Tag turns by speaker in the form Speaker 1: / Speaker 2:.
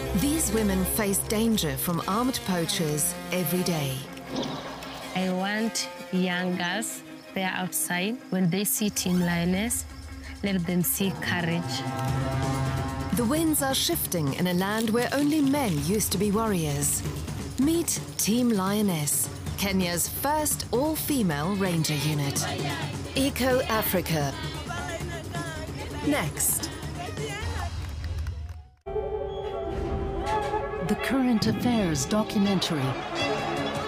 Speaker 1: These women face danger from armed poachers every day.
Speaker 2: I want young girls, they are outside, when they see Team Lioness, let them see courage.
Speaker 1: The winds are shifting in a land where only men used to be warriors. Meet Team Lioness, Kenya's first all-female ranger unit. Eco Africa. Next.
Speaker 3: The Current Affairs documentary